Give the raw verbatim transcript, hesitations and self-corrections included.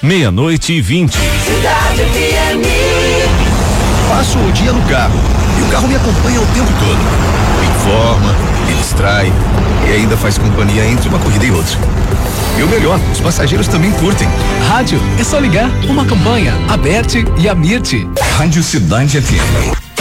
meia-noite e vinte. Cidade F M. Passo o dia no carro e o carro me acompanha o tempo todo. Me informa, me distrai e ainda faz companhia entre uma corrida e outra. E o melhor, os passageiros também curtem. Rádio, é só ligar, uma campanha, Aberte e Amirte. Rádio Cidade F M.